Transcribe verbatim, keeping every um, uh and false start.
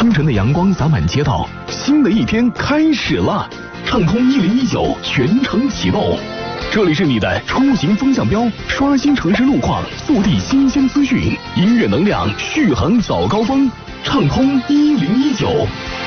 清晨的阳光洒满街道，新的一天开始了。畅通一零一九全程启动，这里是你的出行风向标，刷新城市路况，速递新鲜资讯，音乐能量，续航早高峰。畅通一零一九。